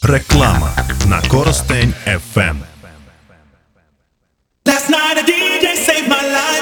Реклама на Коростень FM. Last night a DJ saved my life.